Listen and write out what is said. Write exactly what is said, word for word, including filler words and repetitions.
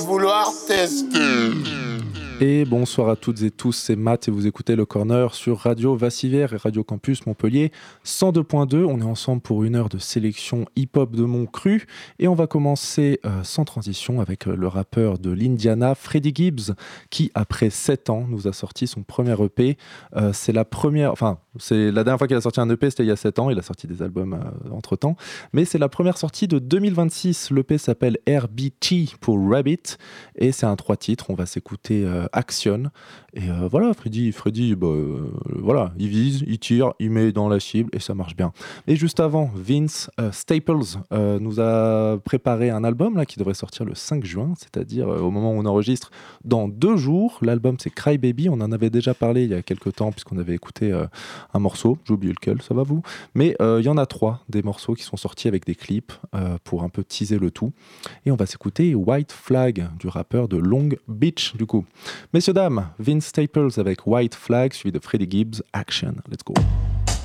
Vouloir tester. Et bonsoir à toutes et tous, c'est Matt et vous écoutez Le Corner sur Radio Vassivière et Radio Campus Montpellier cent deux point deux. On est ensemble pour une heure de sélection hip-hop de mon cru et on va commencer euh, sans transition avec euh, le rappeur de l'Indiana, Freddie Gibbs, qui après sept ans nous a sorti son premier E P. Euh, c'est la première, enfin c'est la dernière fois qu'il a sorti un E P, c'était il y a sept ans. Il a sorti des albums euh, entre temps, mais c'est la première sortie de deux mille vingt-six. L'E P s'appelle R B T pour Rabbit et c'est un trois titres. On va s'écouter euh, Action et euh, voilà. Freddy, Freddy bah, euh, voilà, il vise, il tire, il met dans la cible et ça marche bien. Et juste avant, Vince euh, Staples euh, nous a préparé un album là qui devrait sortir le cinq juin, c'est-à-dire euh, au moment où on enregistre dans deux jours. L'album c'est Cry Baby. On en avait déjà parlé il y a quelques temps puisqu'on avait écouté euh, un morceau, j'ai oublié lequel, ça va vous, mais il euh, y en a trois des morceaux qui sont sortis avec des clips euh, pour un peu teaser le tout. Et on va s'écouter White Flag du rappeur de Long Beach du coup. Messieurs, dames, Vince Staples avec White Flag, suivi de Freddie Gibbs, Action. Let's go.